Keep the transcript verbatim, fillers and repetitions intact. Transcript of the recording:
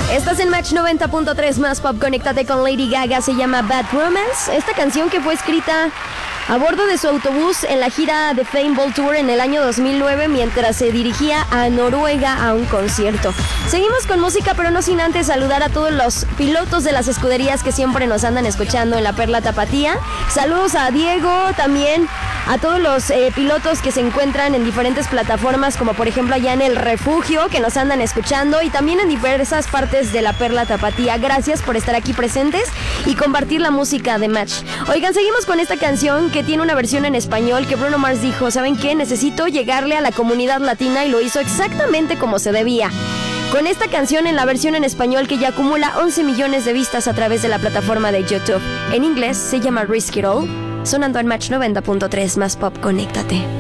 Estás en Match noventa punto tres más pop. Conéctate con Lady Gaga. Se llama Bad Romance. Esta canción que fue escrita a bordo de su autobús en la gira de Fame Ball Tour en el año dos mil nueve mientras se dirigía a Noruega a un concierto. Seguimos con música, pero no sin antes saludar a todos los pilotos de las escuderías que siempre nos andan escuchando en la Perla Tapatía. Saludos a Diego, también a todos los eh, pilotos que se encuentran en diferentes plataformas, como por ejemplo allá en El Refugio, que nos andan escuchando, y también en diversas partes de la Perla Tapatía. Gracias por estar aquí presentes y compartir la música de Match. Oigan, seguimos con esta canción que tiene una versión en español que Bruno Mars dijo, ¿saben qué? Necesito llegarle a la comunidad latina, y lo hizo exactamente como se debía. Con esta canción en la versión en español que ya acumula once millones de vistas a través de la plataforma de YouTube. En inglés se llama Risk It All. Sonando en Match noventa punto tres más pop. Conéctate.